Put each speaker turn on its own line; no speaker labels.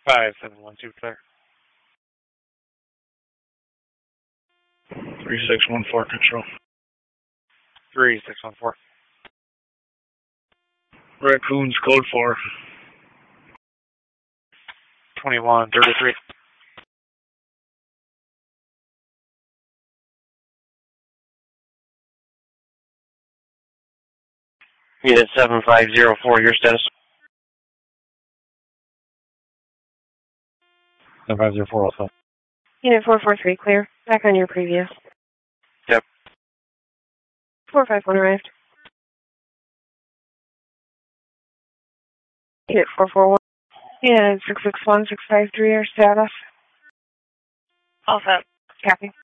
5712 clear.
3614 control.
3614.
Raccoons code 4.
2133.
Unit 7504, your status?
7504 also.
Unit 443, clear. Back on your previous.
Yep.
451 arrived. Unit 441. Unit 661, 653, your status?
All set.
Copy.